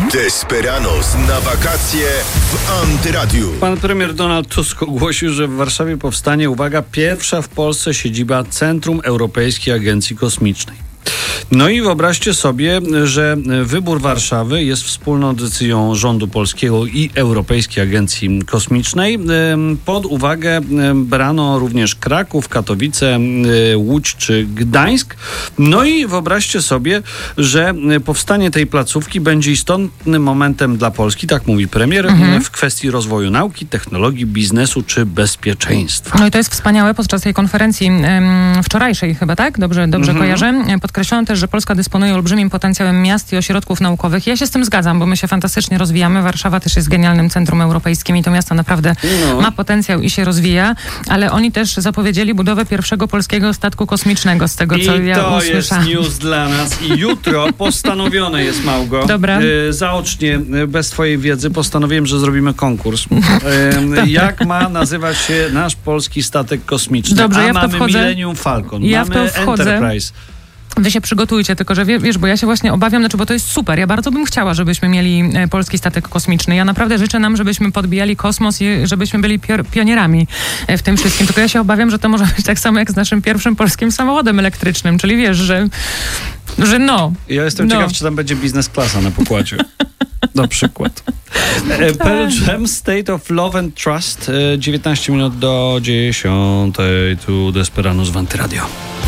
Desperados na wakacje w Antyradiu. Pan premier Donald Tusk ogłosił, że w Warszawie powstanie, uwaga, pierwsza w Polsce siedziba Centrum Europejskiej Agencji Kosmicznej. No i wyobraźcie sobie, że wybór Warszawy jest wspólną decyzją rządu polskiego i Europejskiej Agencji Kosmicznej. Pod uwagę brano również Kraków, Katowice, Łódź czy Gdańsk. No i wyobraźcie sobie, że powstanie tej placówki będzie istotnym momentem dla Polski, tak mówi premier, w kwestii rozwoju nauki, technologii, biznesu czy bezpieczeństwa. No i to jest wspaniałe. Podczas tej konferencji wczorajszej chyba, tak? Dobrze kojarzę. Podkreślono też, że Polska dysponuje olbrzymim potencjałem miast i ośrodków naukowych. Ja się z tym zgadzam, bo my się fantastycznie rozwijamy. Warszawa też jest genialnym centrum europejskim i to miasto naprawdę ma potencjał i się rozwija, ale oni też zapowiedzieli budowę pierwszego polskiego statku kosmicznego, z tego co ja usłyszałam. I to jest news dla nas. I jutro postanowione jest, Małgo, zaocznie, bez twojej wiedzy, postanowiłem, że zrobimy konkurs. Jak ma nazywać się nasz polski statek kosmiczny? Dobrze, ja mamy wchodzę. Millennium Falcon, Ja mamy w to wchodzę. Enterprise. Wy się przygotujcie, tylko że wiesz, bo ja się właśnie obawiam, bo to jest super. Ja bardzo bym chciała, żebyśmy mieli polski statek kosmiczny. Ja naprawdę życzę nam, żebyśmy podbijali kosmos i żebyśmy byli pionierami w tym wszystkim. Tylko ja się obawiam, że to może być tak samo jak z naszym pierwszym polskim samochodem elektrycznym. Czyli wiesz, że Ja jestem ciekaw, czy tam będzie biznes klasa na pokładzie. Na przykład. Pearl Jam, State of Love and Trust. 19 minut do 10. Tu Desperados w Antyradio.